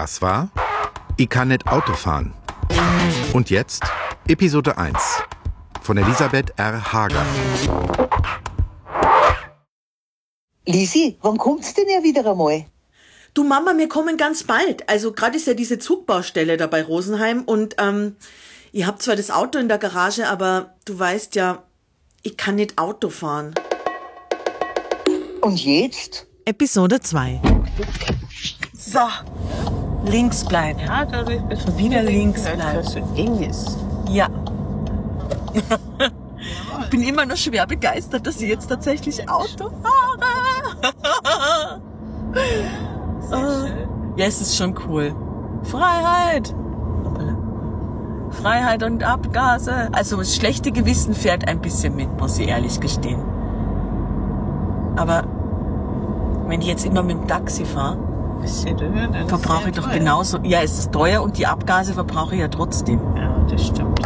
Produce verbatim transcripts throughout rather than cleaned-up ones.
Das war Ich kann nicht Auto fahren. Und jetzt Episode eins von Elisabeth R. Hager. Lisi, wann kommt's denn ja wieder einmal? Du Mama, wir kommen ganz bald. Also gerade ist ja diese Zugbaustelle da bei Rosenheim und ähm, ihr habt zwar das Auto in der Garage, aber du weißt ja, ich kann nicht Auto fahren. Und jetzt? Episode zwei. So, links bleiben. Ja, dadurch bist du Wieder links weil bleiben. das so eng ist. Ja. Ich bin immer noch schwer begeistert, dass ich jetzt tatsächlich Auto fahre. Ja, es ist schon cool. Freiheit. Freiheit und Abgase. Also das schlechte Gewissen fährt ein bisschen mit, muss ich ehrlich gestehen. Aber wenn ich jetzt immer mit dem Taxi fahre, verbrauche ich doch genauso. Ja, es ist teuer und die Abgase verbrauche ich ja trotzdem. Ja, das stimmt.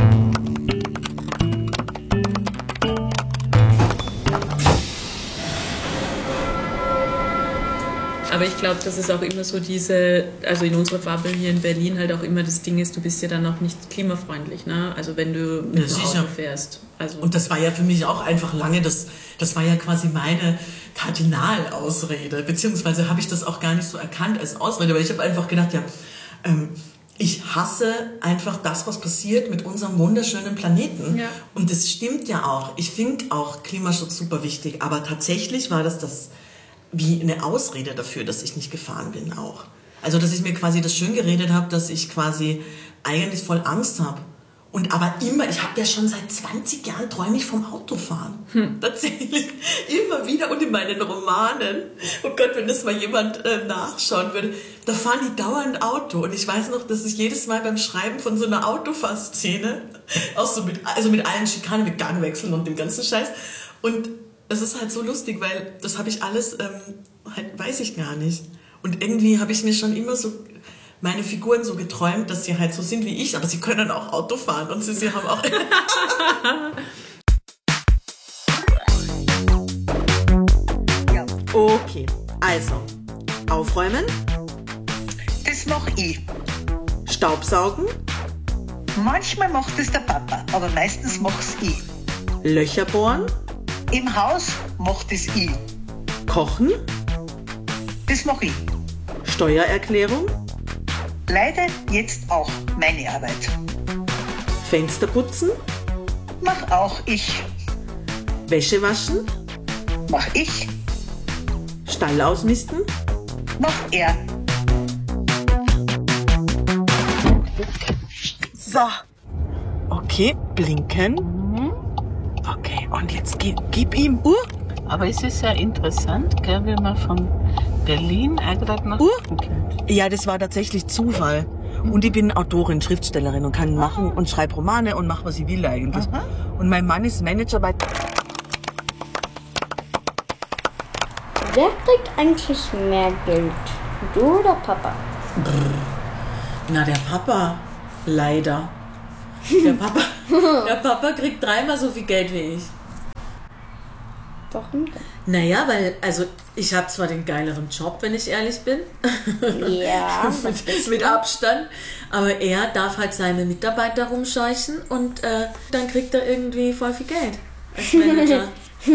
Aber ich glaube, dass es auch immer so diese, also in unserer Bubble hier in Berlin halt auch immer das Ding ist, du bist ja dann auch nicht klimafreundlich, ne? Also wenn du mit Ja, dem sicher. Auto fährst. Also Und das war ja für mich auch einfach lange, das, das war ja quasi meine Kardinalausrede, beziehungsweise habe ich das auch gar nicht so erkannt als Ausrede, weil ich habe einfach gedacht, ja, ähm, ich hasse einfach das, was passiert mit unserem wunderschönen Planeten. Ja. Und das stimmt ja auch. Ich finde auch Klimaschutz super wichtig, aber tatsächlich war das das wie eine Ausrede dafür, dass ich nicht gefahren bin auch. Also, dass ich mir quasi das schön geredet habe, dass ich quasi eigentlich voll Angst habe. Und aber immer, ich habe ja schon seit zwanzig Jahren träume ich vom Autofahren. Hm. Tatsächlich, immer wieder und in meinen Romanen. Oh Gott, wenn das mal jemand äh, nachschauen würde, da fahren die dauernd Auto. Und ich weiß noch, dass ich jedes Mal beim Schreiben von so einer Autofahrszene, auch so mit, also mit allen Schikanen, mit Gangwechseln und dem ganzen Scheiß. Und es ist halt so lustig, weil das habe ich alles, ähm, halt, weiß ich gar nicht. Und irgendwie habe ich mir schon immer so meine Figuren so geträumt, dass sie halt so sind wie ich, aber sie können auch Auto fahren und sie, sie haben auch... Okay, also aufräumen, Das mach ich. Staubsaugen, Manchmal macht es der Papa, aber meistens mach's ich. Löcher bohren, Im Haus macht es ich. kochen, Das mach ich. Steuererklärung, Leider jetzt auch meine Arbeit. Fenster putzen, Mach auch ich. Wäsche waschen, Mach ich. Stall ausmisten, Mach er. So. Okay, blinken. Okay, und jetzt gib, gib ihm Uhr. Aber es ist ja interessant, gell, wie man von Berlin eigentlich nach Uh. Berlin kommt. Ja, das war tatsächlich Zufall. Und ich bin Autorin, Schriftstellerin und kann machen und schreibe Romane und mache, was ich will eigentlich. Aha. Und mein Mann ist Manager bei... Wer kriegt eigentlich mehr Geld? Du oder Papa? Na, der Papa. Leider. Der Papa, der Papa kriegt dreimal so viel Geld wie ich. Warum denn? Naja, weil, also ich habe zwar den geileren Job, wenn ich ehrlich bin, Ja, mit, mit Abstand, aber er darf halt seine Mitarbeiter rumscheuchen und äh, dann kriegt er irgendwie voll viel Geld als Manager.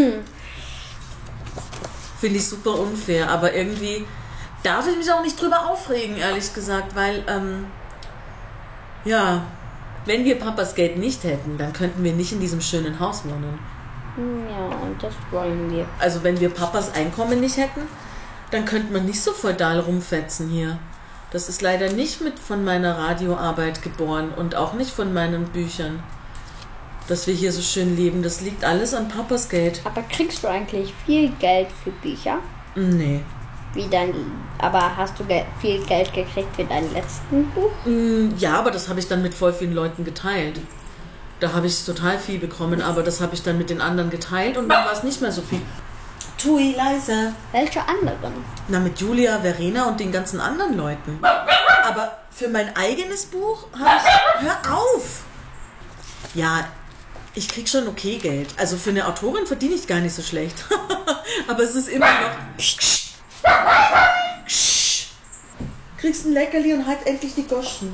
Finde ich super unfair, aber irgendwie darf ich mich auch nicht drüber aufregen, ehrlich gesagt, weil, ähm, ja, wenn wir Papas Geld nicht hätten, dann könnten wir nicht in diesem schönen Haus wohnen. ja, das wollen wir. Also wenn wir Papas Einkommen nicht hätten, dann könnte man nicht so feudal rumfetzen hier. Das ist leider nicht mit von meiner Radioarbeit geboren und auch nicht von meinen Büchern. Dass wir hier so schön leben, das liegt alles an Papas Geld. Aber kriegst du eigentlich viel Geld für Bücher? Nee. Wie dein, aber hast du ge- viel Geld gekriegt für dein letzten Buch? Mm, Ja, aber das habe ich dann mit voll vielen Leuten geteilt. Da habe ich total viel bekommen, aber das habe ich dann mit den anderen geteilt und dann war es nicht mehr so viel. Tui, leise. Welche anderen? Na, mit Julia, Verena und den ganzen anderen Leuten. Aber für mein eigenes Buch habe ich... Hör auf! Ja, ich krieg schon okay Geld. Also für eine Autorin verdiene ich gar nicht so schlecht. Aber es ist immer noch... kriegst ein Leckerli und halt endlich die Goschen.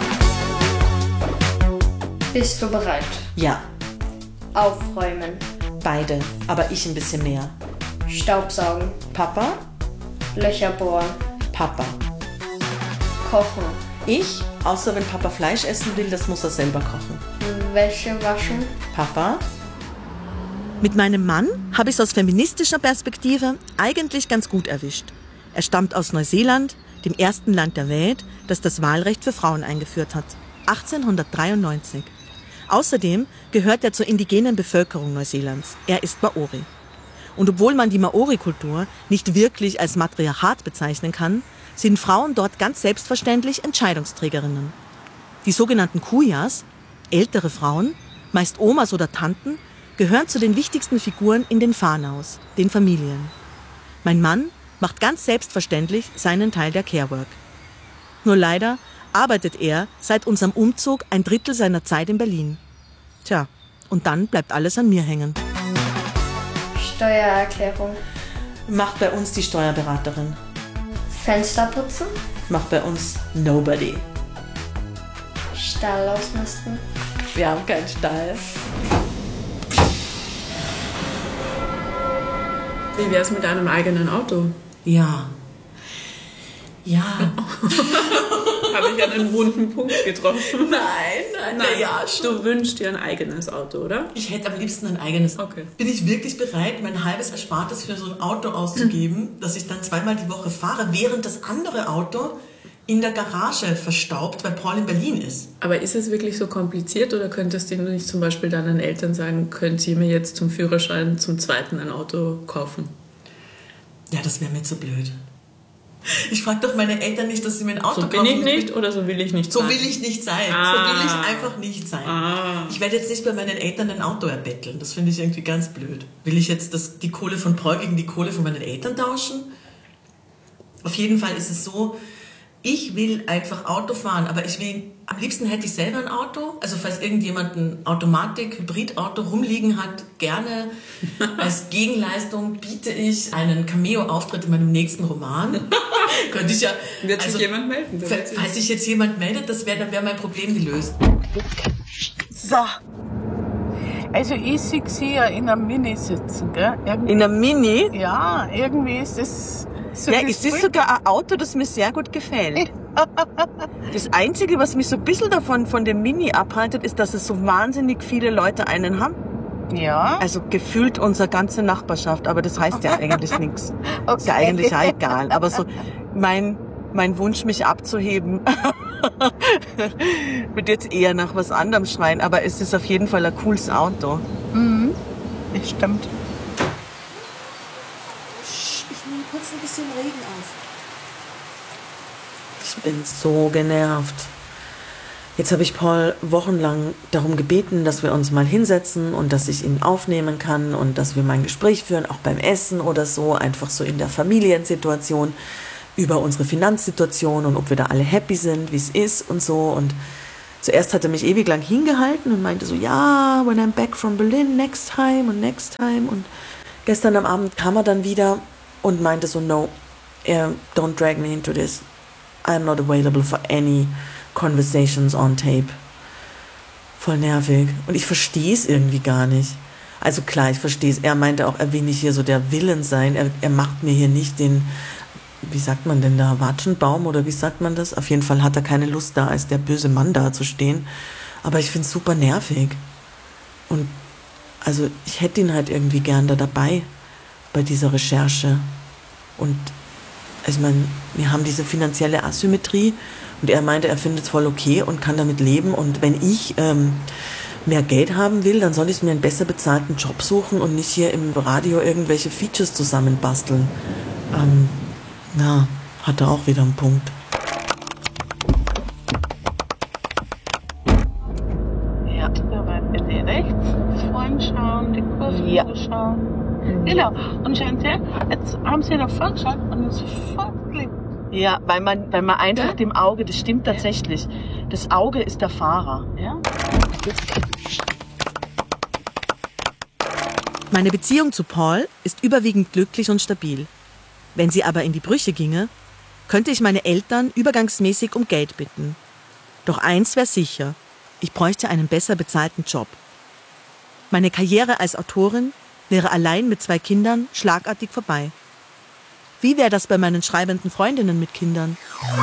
Bist du bereit? Ja, Aufräumen, beide, aber ich ein bisschen mehr. Staubsaugen, Papa, Löcher bohren, Papa. kochen, Ich, außer wenn Papa Fleisch essen will, das muss er selber kochen. Wäsche waschen, Papa? Mit meinem Mann habe ich es aus feministischer Perspektive eigentlich ganz gut erwischt. Er stammt aus Neuseeland, dem ersten Land der Welt, das das Wahlrecht für Frauen eingeführt hat. achtzehnhundertdreiundneunzig. Außerdem gehört er zur indigenen Bevölkerung Neuseelands. Er ist Maori. Und obwohl man die Maori-Kultur nicht wirklich als Matriarchat bezeichnen kann, sind Frauen dort ganz selbstverständlich Entscheidungsträgerinnen. Die sogenannten Kuyas, ältere Frauen, meist Omas oder Tanten, gehören zu den wichtigsten Figuren in den Whānaus, den Familien. Mein Mann macht ganz selbstverständlich seinen Teil der Care-Work. Nur leider arbeitet er seit unserem Umzug ein Drittel seiner Zeit in Berlin. Tja, und dann bleibt alles an mir hängen. Steuererklärung, Macht bei uns die Steuerberaterin. Fenster putzen, Macht bei uns nobody. Stall ausmisten, Wir haben keinen Stall. Wie wär's mit einem eigenen Auto? Ja. Ja. Habe ich einen wunden Punkt getroffen? Nein, nein, Nein, ja, schon. du wünschst dir ein eigenes Auto, oder? Ich hätte am liebsten ein eigenes. Okay. Bin ich wirklich bereit, mein halbes Erspartes für so ein Auto auszugeben, das ich dann zweimal die Woche fahre, während das andere Auto in der Garage verstaubt, weil Paul in Berlin ist? Aber ist es wirklich so kompliziert oder könntest du nicht zum Beispiel deinen Eltern sagen, könnt ihr mir jetzt zum Führerschein zum zweiten ein Auto kaufen? Ja, das wäre mir zu blöd. Ich frage doch meine Eltern nicht, dass sie mir ein Auto So kaufen. bin ich nicht oder so will ich nicht So sein? will ich nicht sein. Ah. So will ich einfach nicht sein. Ah. Ich werde jetzt nicht bei meinen Eltern ein Auto erbetteln. Das finde ich irgendwie ganz blöd. Will ich jetzt das, die Kohle von Paul gegen die Kohle von meinen Eltern tauschen? Auf jeden Fall ist es so, ich will einfach Auto fahren, aber ich will, am liebsten hätte ich selber ein Auto. Also falls irgendjemand ein Automatik-Hybrid-Auto rumliegen hat, gerne. Als Gegenleistung biete ich einen Cameo-Auftritt in meinem nächsten Roman. Könnte ich ja. Wird sich also, jemand melden? Da wird sich- Falls sich jetzt jemand meldet, das wäre, dann wäre mein Problem gelöst. So. Also ich sehe sie ja in einem Mini sitzen, gell? Irgendwie, In einem Mini? ja, irgendwie ist das so Ja, es ist gespielt. sogar ein Auto, das mir sehr gut gefällt. Das Einzige, was mich so ein bisschen davon von dem Mini abhaltet, ist, dass es so wahnsinnig viele Leute einen haben. Ja. Also gefühlt unsere ganze Nachbarschaft, aber das heißt ja eigentlich nichts. Ist ja Okay. eigentlich auch egal. Aber so mein, mein Wunsch, mich abzuheben, wird jetzt eher nach was anderem schreien. Aber es ist auf jeden Fall ein cooles Auto. Mhm. Das stimmt. Ich nehme kurz ein bisschen Regen auf. Ich bin so genervt. Jetzt habe ich Paul wochenlang darum gebeten, dass wir uns mal hinsetzen und dass ich ihn aufnehmen kann und dass wir mal ein Gespräch führen, auch beim Essen oder so, einfach so in der Familiensituation, über unsere Finanzsituation und ob wir da alle happy sind, wie es ist und so. Und zuerst hat er mich ewig lang hingehalten und meinte so, ja, when I'm back from Berlin, next time und next time. Und gestern am Abend kam er dann wieder und meinte so, no, uh, don't drag me into this. I'm not available for any conversations on tape. Voll nervig. Und ich verstehe es irgendwie gar nicht. Also klar, ich verstehe es. Er meinte auch, er will nicht hier so der Villain sein. Er, er macht mir hier nicht den, wie sagt man denn da, Watschenbaum oder wie sagt man das? Auf jeden Fall hat er keine Lust da, als der böse Mann da zu stehen. Aber ich finde es super nervig. Und also ich hätte ihn halt irgendwie gern da dabei bei dieser Recherche. Und ich meine, wir haben diese finanzielle Asymmetrie und er meinte, er findet es voll okay und kann damit leben. Und wenn ich ähm, mehr Geld haben will, dann soll ich mir einen besser bezahlten Job suchen und nicht hier im Radio irgendwelche Features zusammenbasteln. Ähm, na, hat er auch wieder einen Punkt. Ja, da war bitte rechts vorhin schauen, die Kurve Ja. schauen. Genau. Und schauen Sie, jetzt haben Sie nach vorne geschaut und es sofort geklickt. Ja, weil man, weil man einfach Ja? dem Auge, das stimmt tatsächlich. Das Auge ist der Fahrer. Ja? Meine Beziehung zu Paul ist überwiegend glücklich und stabil. Wenn sie aber in die Brüche ginge, könnte ich meine Eltern übergangsmäßig um Geld bitten. Doch eins wäre sicher, ich bräuchte einen besser bezahlten Job. Meine Karriere als Autorin wäre allein mit zwei Kindern schlagartig vorbei. Wie wäre das bei meinen schreibenden Freundinnen mit Kindern?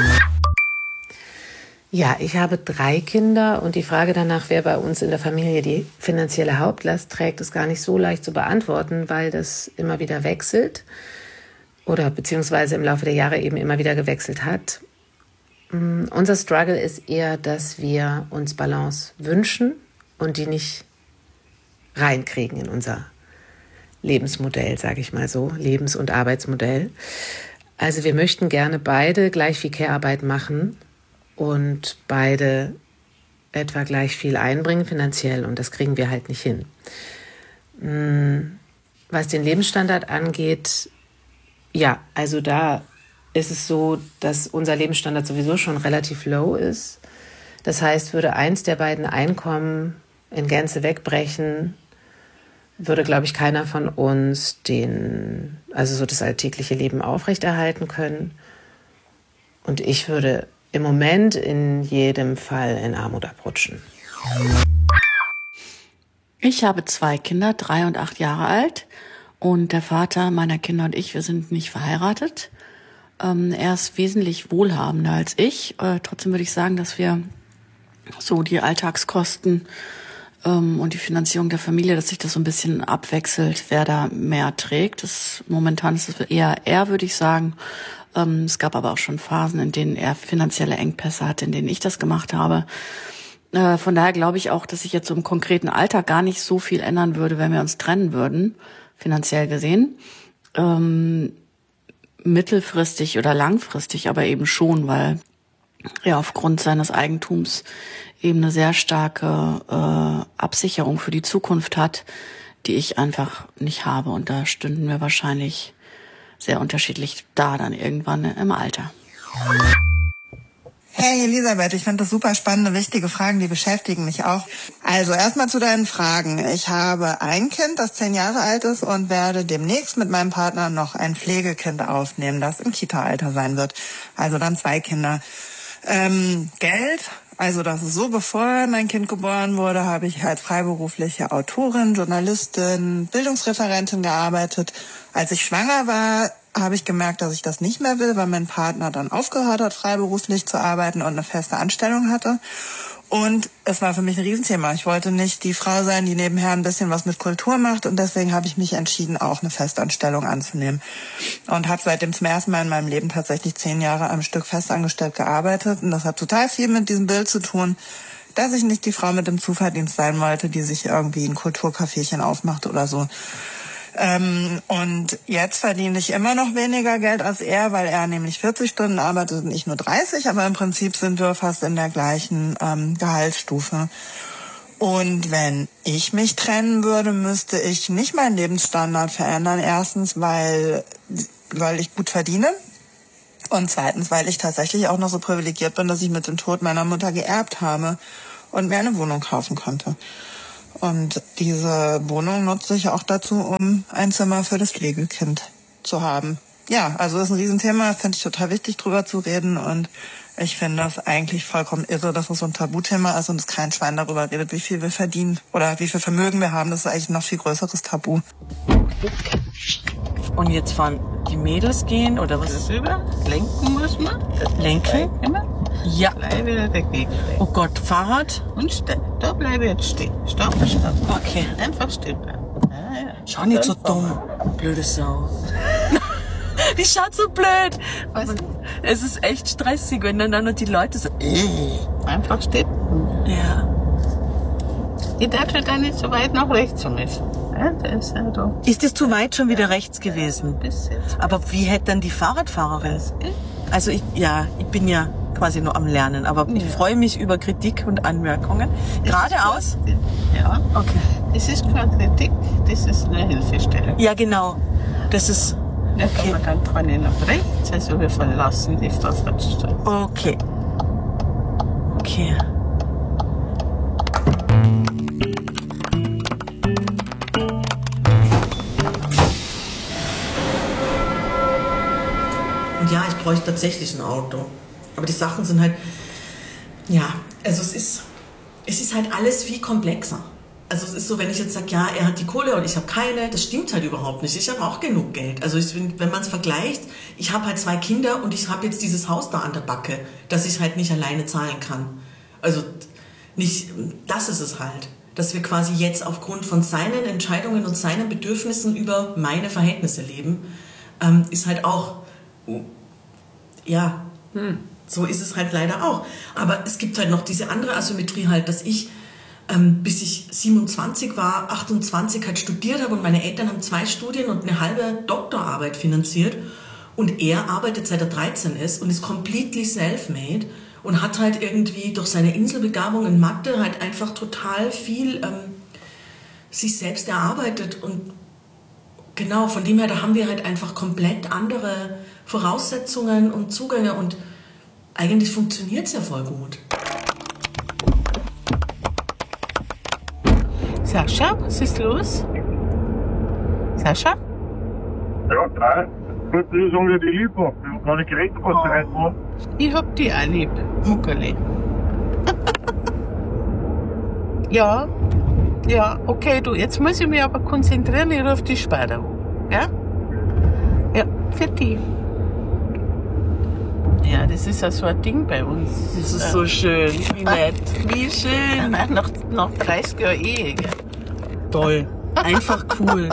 Ja, ich habe drei Kinder und die Frage danach, wer bei uns in der Familie die finanzielle Hauptlast trägt, ist gar nicht so leicht zu beantworten, weil das immer wieder wechselt oder beziehungsweise im Laufe der Jahre eben immer wieder gewechselt hat. Unser Struggle ist eher, dass wir uns Balance wünschen und die nicht reinkriegen in unser Lebensmodell, sage ich mal so, Lebens- und Arbeitsmodell. Also wir möchten gerne beide gleich viel Care-Arbeit machen und beide etwa gleich viel einbringen finanziell und das kriegen wir halt nicht hin. Was den Lebensstandard angeht, ja, also da ist es so, dass unser Lebensstandard sowieso schon relativ low ist. Das heißt, würde eins der beiden Einkommen in Gänze wegbrechen, würde, glaube ich, keiner von uns den, also so das alltägliche Leben aufrechterhalten können. Und ich würde im Moment in jedem Fall in Armut abrutschen. Ich habe zwei Kinder, drei und acht Jahre alt. Und der Vater meiner Kinder und ich, wir sind nicht verheiratet. Ähm, er ist wesentlich wohlhabender als ich. Äh, trotzdem würde ich sagen, dass wir so die Alltagskosten ähm, und die Finanzierung der Familie, dass sich das so ein bisschen abwechselt, wer da mehr trägt. Das, momentan ist es eher er, würde ich sagen. Ähm, es gab aber auch schon Phasen, in denen er finanzielle Engpässe hatte, in denen ich das gemacht habe. Äh, von daher glaube ich auch, dass sich jetzt so im konkreten Alltag gar nicht so viel ändern würde, wenn wir uns trennen würden, finanziell gesehen. Ähm, mittelfristig oder langfristig aber eben schon, weil er aufgrund seines Eigentums eben eine sehr starke äh, Absicherung für die Zukunft hat, die ich einfach nicht habe. Und da stünden wir wahrscheinlich sehr unterschiedlich da dann irgendwann im Alter. Hey Elisabeth, ich finde das super spannende, wichtige Fragen, die beschäftigen mich auch. Also erstmal zu deinen Fragen. Ich habe ein Kind, das zehn Jahre alt ist und werde demnächst mit meinem Partner noch ein Pflegekind aufnehmen, das im Kita-Alter sein wird. Also dann zwei Kinder. Ähm, Geld, also das ist so, bevor mein Kind geboren wurde, habe ich als freiberufliche Autorin, Journalistin, Bildungsreferentin gearbeitet. Als ich schwanger war, habe ich gemerkt, dass ich das nicht mehr will, weil mein Partner dann aufgehört hat, freiberuflich zu arbeiten und eine feste Anstellung hatte. Und es war für mich ein Riesenthema. Ich wollte nicht die Frau sein, die nebenher ein bisschen was mit Kultur macht. Und deswegen habe ich mich entschieden, auch eine Festanstellung anzunehmen. Und habe seitdem zum ersten Mal in meinem Leben tatsächlich zehn Jahre am Stück festangestellt gearbeitet. Und das hat total viel mit diesem Bild zu tun, dass ich nicht die Frau mit dem Zuverdienst sein wollte, die sich irgendwie ein Kulturcaféchen aufmacht oder so. Ähm, und jetzt verdiene ich immer noch weniger Geld als er, weil er nämlich vierzig Stunden arbeitet und ich nur dreißig, aber im Prinzip sind wir fast in der gleichen ähm, Gehaltsstufe. Und wenn ich mich trennen würde, müsste ich nicht meinen Lebensstandard verändern. Erstens, weil, weil ich gut verdiene. Und zweitens, weil ich tatsächlich auch noch so privilegiert bin, dass ich mit dem Tod meiner Mutter geerbt habe und mir eine Wohnung kaufen konnte. Und diese Wohnung nutze ich auch dazu, um ein Zimmer für das Pflegekind zu haben. Ja, also das ist ein Riesenthema, finde ich total wichtig, drüber zu reden. Und ich finde das eigentlich vollkommen irre, dass es so ein Tabuthema ist und es kein Schwein darüber redet, wie viel wir verdienen oder wie viel Vermögen wir haben. Das ist eigentlich ein noch viel größeres Tabu. Und jetzt fahren die Mädels gehen oder was? Rüber. Lenken muss man. Lenken? Ja. Bleibe dagegen. Oh Gott, Fahrrad? Und ste- da bleibe ich jetzt stehen. Stopp, stopp. Okay. Einfach stehen bleiben. Ja, ja. Schau nicht so dumm. Blöde Sau. Die schaut so blöd. Was? Es ist echt stressig, wenn dann nur die Leute so... Einfach stehen. Ja. Die darf ja dann nicht so weit nach rechts müssen. Ja, das ist ja so. Ist es zu weit schon wieder rechts gewesen? Aber wie hätte dann die Fahrradfahrerin? Also ich, ja, ich bin ja quasi nur am Lernen, aber ich freue mich über Kritik und Anmerkungen. Geradeaus? Ja. Okay. Das ist keine Kritik, das ist eine Hilfestellung. Ja, genau. Das ist... Da kann man dann vorne nach rechts, also wir verlassen die Fahrradstraße. Okay. Okay. Und ja, ich bräuchte tatsächlich ein Auto. Aber die Sachen sind halt, ja, also es ist, es ist halt alles viel komplexer. Also es ist so, wenn ich jetzt sage, ja, er hat die Kohle und ich habe keine, das stimmt halt überhaupt nicht. Ich habe auch genug Geld. Also ich find, wenn man es vergleicht, ich habe halt zwei Kinder und ich habe jetzt dieses Haus da an der Backe, das ich halt nicht alleine zahlen kann. Also nicht, das ist es halt. Dass wir quasi jetzt aufgrund von seinen Entscheidungen und seinen Bedürfnissen über meine Verhältnisse leben, ähm, ist halt auch, ja, hm. so ist es halt leider auch. Aber es gibt halt noch diese andere Asymmetrie halt, dass ich, ähm, bis ich siebenundzwanzig war, achtundzwanzig halt studiert habe und meine Eltern haben zwei Studien und eine halbe Doktorarbeit finanziert und er arbeitet seit er dreizehn ist und ist completely self-made und hat halt irgendwie durch seine Inselbegabung in Mathe halt einfach total viel ähm, sich selbst erarbeitet. Und genau, von dem her, da haben wir halt einfach komplett andere Voraussetzungen und Zugänge und eigentlich funktioniert es ja voll gut. Sascha, was ist los? Sascha? Ja, drei. Gut, das ist irgendwie die Liebe. Ich hab gar nicht geredet, was oh. heute war. Ich hab die auch lieb, Muckerli. Ja, ja, okay, du, jetzt muss ich mich aber konzentrieren, ich rufe die später an. Ja? Ja, für die. Ja, das ist ja so ein Ding bei uns. Das ist so schön, wie nett. Wie schön. Nach, nach dreißig Jahren Ehe, gell? Toll. Einfach cool.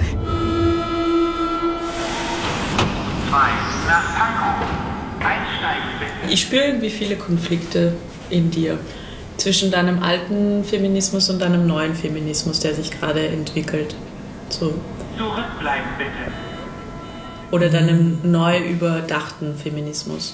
Ich spüre irgendwie viele Konflikte in dir zwischen deinem alten Feminismus und deinem neuen Feminismus, der sich gerade entwickelt. So. Zurückbleiben bitte. Oder deinem neu überdachten Feminismus.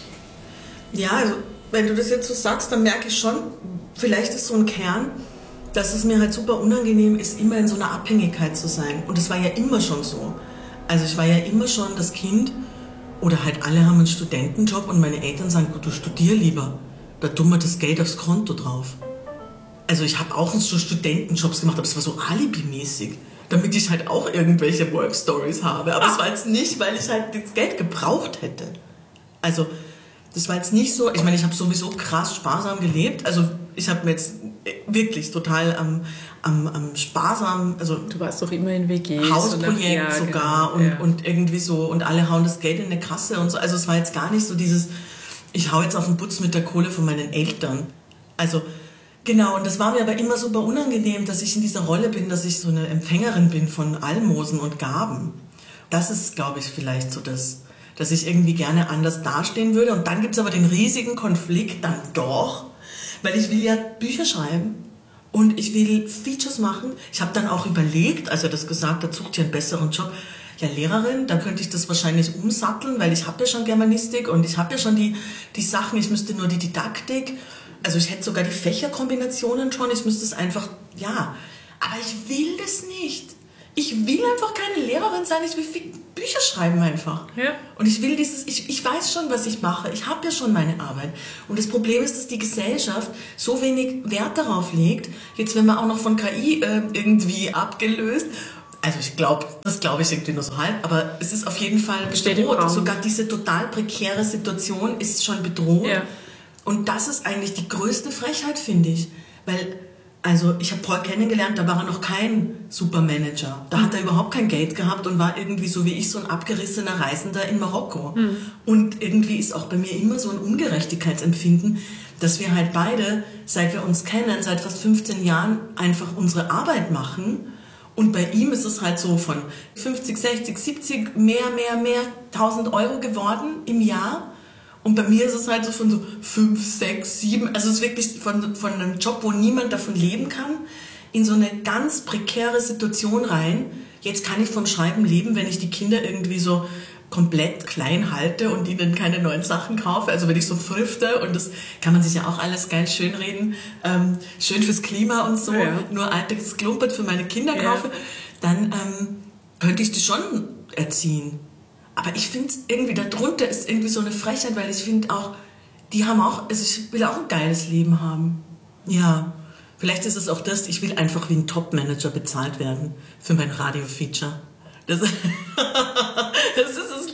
Ja, also wenn du das jetzt so sagst, dann merke ich schon, vielleicht ist so ein Kern, dass es mir halt super unangenehm ist, immer in so einer Abhängigkeit zu sein. Und das war ja immer schon so. Also ich war ja immer schon das Kind, oder halt alle haben einen Studentenjob und meine Eltern sagen, gut, du studier lieber, da tun wir das Geld aufs Konto drauf. Also ich habe auch so Studentenjobs gemacht, aber es war so alibimäßig, damit ich halt auch irgendwelche Workstories habe. Aber es war jetzt nicht, weil ich halt das Geld gebraucht hätte. Also das war jetzt nicht so, ich meine, ich habe sowieso krass sparsam gelebt, also ich habe mir jetzt wirklich total am, am, am sparsam, also du warst doch immer in W Gs. Hausprojekt ja, sogar genau, und, ja. und irgendwie so und alle hauen das Geld in eine Kasse und so. Also es war jetzt gar nicht so dieses, ich hau jetzt auf den Putz mit der Kohle von meinen Eltern. Also genau, und das war mir aber immer super unangenehm, dass ich in dieser Rolle bin, dass ich so eine Empfängerin bin von Almosen und Gaben. Das ist, glaube ich, vielleicht so das, dass ich irgendwie gerne anders dastehen würde. Und dann gibt es aber den riesigen Konflikt dann doch, weil ich will ja Bücher schreiben und ich will Features machen. Ich habe dann auch überlegt, als er das gesagt hat, sucht ihr einen besseren Job. Ja, Lehrerin, da könnte ich das wahrscheinlich umsatteln, weil ich habe ja schon Germanistik und ich habe ja schon die, die Sachen, ich müsste nur die Didaktik, also ich hätte sogar die Fächerkombinationen schon, ich müsste es einfach, ja, aber ich will das nicht. Ich will einfach keine Lehrerin sein, ich will Bücher schreiben einfach. Ja. Und ich will dieses, ich, ich weiß schon, was ich mache, ich habe ja schon meine Arbeit. Und das Problem ist, dass die Gesellschaft so wenig Wert darauf legt, jetzt werden wir auch noch von K I äh, irgendwie abgelöst. Also ich glaube, das glaube ich irgendwie nur so halb, aber es ist auf jeden Fall bedroht. Sogar diese total prekäre Situation ist schon bedroht. Ja. Und das ist eigentlich die größte Frechheit, finde ich. Weil, also ich habe Paul kennengelernt, da war er noch kein Supermanager. Da mhm. hat er überhaupt kein Geld gehabt und war irgendwie so wie ich so ein abgerissener Reisender in Marokko. Mhm. Und irgendwie ist auch bei mir immer so ein Ungerechtigkeitsempfinden, dass wir halt beide, seit wir uns kennen, seit fast fünfzehn Jahren einfach unsere Arbeit machen. Und bei ihm ist es halt so von fünfzig, sechzig, siebzig, mehr, mehr, mehr tausend Euro geworden im Jahr. Und bei mir ist es halt so von so fünf, sechs, sieben, also es ist wirklich von, von einem Job, wo niemand davon leben kann, in so eine ganz prekäre Situation rein. Jetzt kann ich vom Schreiben leben, wenn ich die Kinder irgendwie so komplett klein halte und ihnen keine neuen Sachen kaufe. Also wenn ich so früfte, und das kann man sich ja auch alles geil schönreden, ähm, schön fürs Klima und so, ja. nur altes Klumpert für meine Kinder kaufe, ja. dann ähm, könnte ich die schon erziehen. Aber ich finde irgendwie, darunter ist irgendwie so eine Frechheit, weil ich finde auch, die haben auch, also ich will auch ein geiles Leben haben. Ja, vielleicht ist es auch das, ich will einfach wie ein Top-Manager bezahlt werden für mein Radio-Feature. Das, das ist es,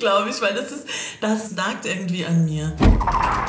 glaube ich, weil das ist, das nagt irgendwie an mir.